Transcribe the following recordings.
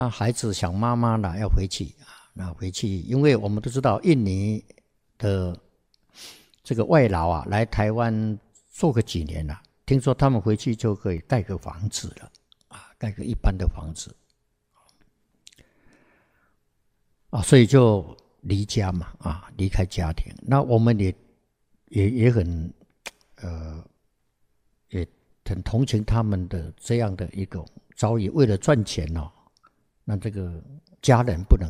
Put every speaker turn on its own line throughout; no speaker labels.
孩子想妈妈了，要回去啊。那回去，因为我们都知道印尼的这个外劳啊，来台湾做个几年了，听说他们回去就可以盖个房子了啊，盖个一般的房子啊，所以就离家嘛啊，离开家庭。那我们也很也很同情他们的这样的一种遭遇，为了赚钱哦，那这个家人不能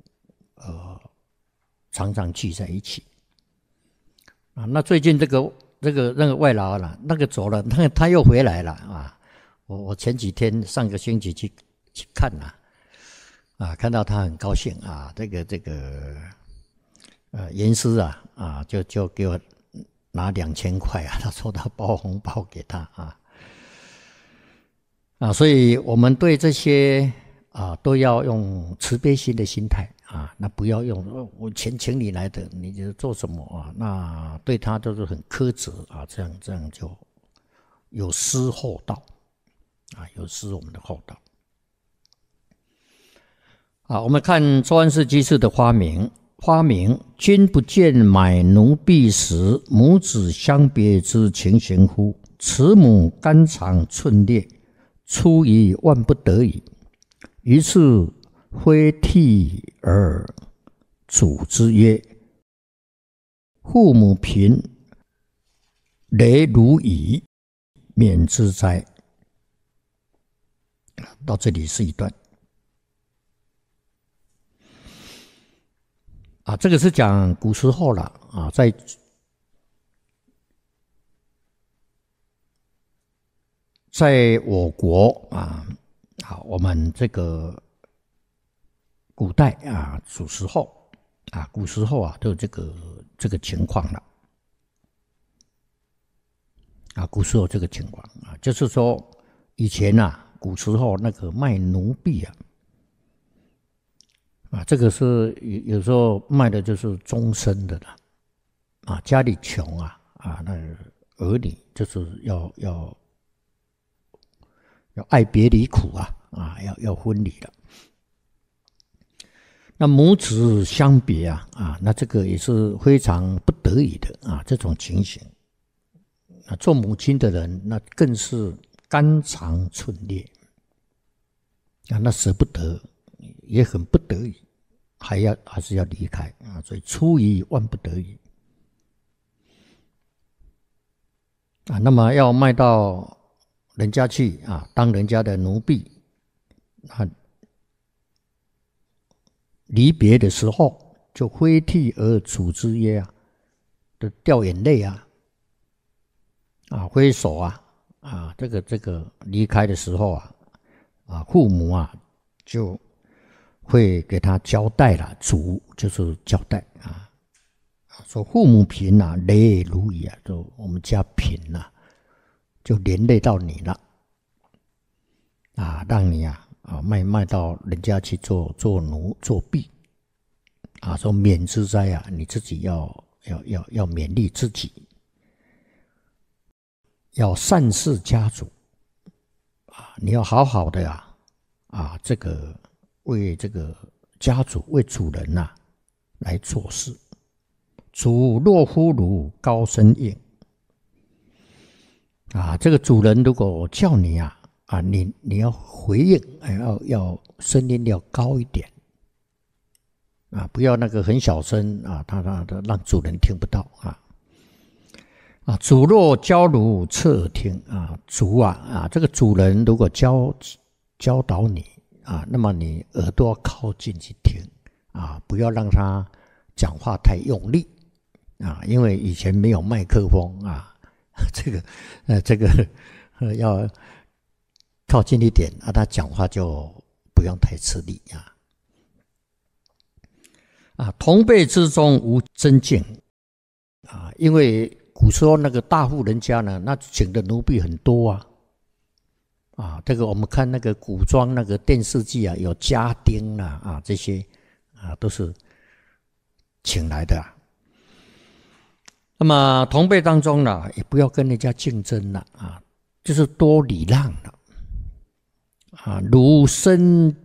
常常聚在一起啊。那最近那个外劳了，那个走了，那个他又回来了啊。我前几天上个星期去看了啊，看到他很高兴啊，这个严师啊就给我拿2000块啊，他说他包红包给他啊，所以我们对这些都要用慈悲心的心态啊，那不要用我钱请你来的，你就做什么啊？那对他都是很苛责啊，这样就有失厚道啊，有失我们的厚道啊。我们看周安世居士的花名，君不见买奴婢时，母子相别之情形乎？慈母肝肠寸裂，出于万不得已。于是挥涕而主之曰：父母贫，累如蚁，免之哉。到这里是一段啊，这个是讲古时候了啊，在我国啊，我们这个古代啊，古时候都有这个情况了啊，古时候这个情况啊，就是说以前古时候那个卖奴婢这个是有时候卖的就是终身的了啊，家里穷那儿女就是要爱别离苦要分离了。那母子相别那这个也是非常不得已的这种情形。那做母亲的人，那更是肝肠寸裂那舍不得，也很不得已，还是要离开所以出于万不得已那么要卖到人家去当人家的奴婢离别的时候就挥涕而主之曰就掉眼泪挥手这个离开的时候父母就会给他交代了，主就是交代说父母贫累如蚁就我们家贫就连累到你了让你卖到人家去做奴做婢说免之灾你自己要勉励自己，要善事家族你要好好的这个为这个家族为主人来做事。主若夫如高声应这个主人如果叫你你要回应要声音要高一点不要那个很小声他让主人听不到主若教如侧耳听主这个主人如果教导你那么你耳朵要靠近去听不要让他讲话太用力因为以前没有麦克风这个要靠近一点他讲话就不用太吃力同辈之中无真敬因为古时候那个大户人家呢，那请的奴婢很多这个我们看那个古装那个电视剧有家丁这些都是请来的那么同辈当中呢，也不要跟人家竞争了就是多礼让了如身